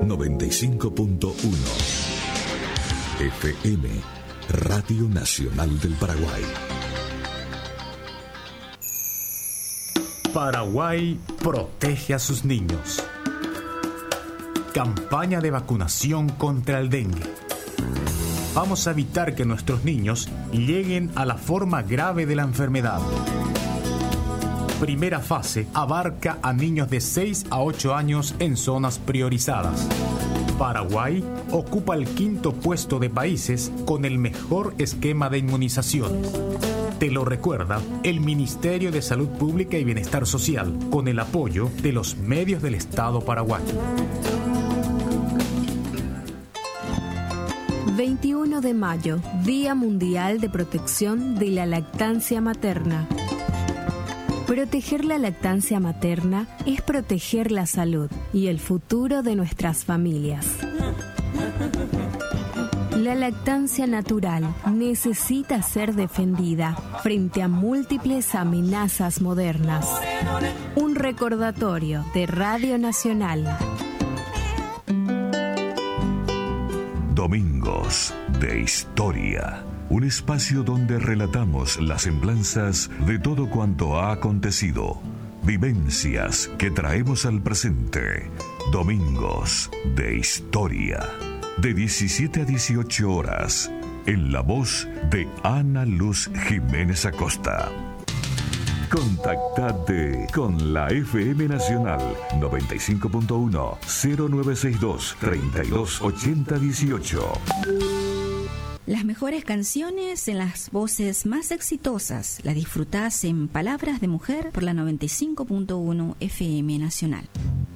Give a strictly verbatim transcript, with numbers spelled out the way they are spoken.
noventa y cinco punto uno. F M, Radio Nacional del Paraguay. Paraguay protege a sus niños. Campaña de vacunación contra el dengue. Vamos a evitar que nuestros niños lleguen a la forma grave de la enfermedad. Primera fase abarca a niños de seis a ocho años en zonas priorizadas. Paraguay ocupa el quinto puesto de países con el mejor esquema de inmunización. Te lo recuerda el Ministerio de Salud Pública y Bienestar Social, con el apoyo de los medios del Estado paraguayo. veintiuno de mayo, Día Mundial de Protección de la Lactancia Materna. Proteger la lactancia materna es proteger la salud y el futuro de nuestras familias. La lactancia natural necesita ser defendida frente a múltiples amenazas modernas. Un recordatorio de Radio Nacional. Domingos de Historia. Un espacio donde relatamos las semblanzas de todo cuanto ha acontecido. Vivencias que traemos al presente. Domingos de Historia. De diecisiete a dieciocho horas. En la voz de Ana Luz Jiménez Acosta. Contactate con la F M Nacional noventa y cinco punto uno cero nueve seis dos treinta y dos ochenta dieciocho. Las mejores canciones en las voces más exitosas las disfrutás en Palabras de Mujer por la noventa y cinco punto uno F M Nacional.